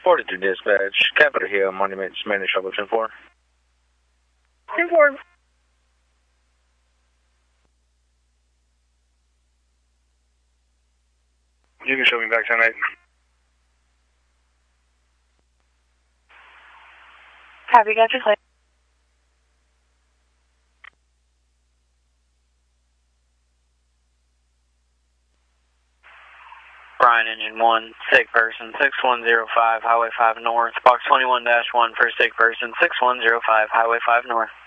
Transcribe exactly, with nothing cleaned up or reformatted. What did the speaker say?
forty-two dispatch, Capitol Hill, Monument, Spanish, Trouble ten four. ten four. You can show me back ten eight. Copy, got your claim. Brian, engine one, sick person, six one zero five, Highway five North, box twenty-one dash one for sick person, six one zero five, Highway five North.